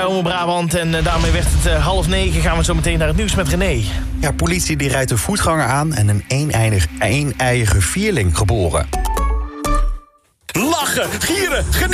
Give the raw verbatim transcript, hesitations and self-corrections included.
Omroep Brabant. En uh, daarmee werd het uh, half negen. Gaan we zo meteen naar het nieuws met René. Ja, politie die rijdt een voetganger aan en een een-eiige, een-eiige vierling geboren. Lachen, gieren, genieten.